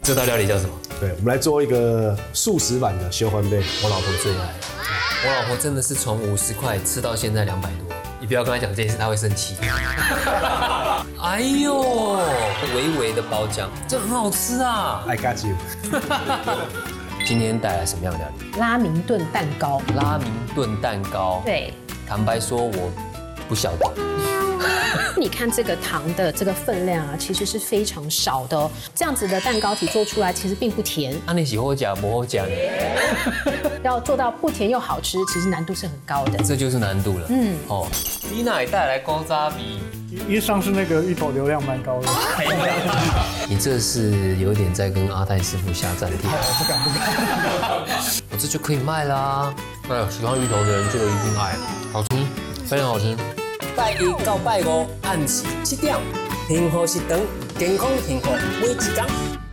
这道料理叫什么？ 对，我们来做一个素食版的修欢贝， 我老婆最爱。我老婆真的是从50块吃到现在200多。你不要跟她讲这件事，她会生气。哎呦，微微的包浆，这很好吃啊 I got you。 今天带来什么样的料理？ 拉明顿蛋糕。 拉明顿蛋糕。 对， 坦白说，我不晓得。 你看这个糖的这个分量啊，其实是非常少的哦。这样子的蛋糕体做出来其实并不甜。 那你喜欢讲不好讲？ 要做到不甜又好吃，其实难度是很高的。 这就是难度了。哦，你哪带来高渣比？ 因为上次那个芋头流量蛮高的。 你这是有点在跟阿泰师傅下战帖。 不敢。 我这就可以卖啦。哎呦，喜欢芋头的人就一定爱，好吃，非常好吃。拜一到拜五，按时7点，平和是长，健康幸福每一天。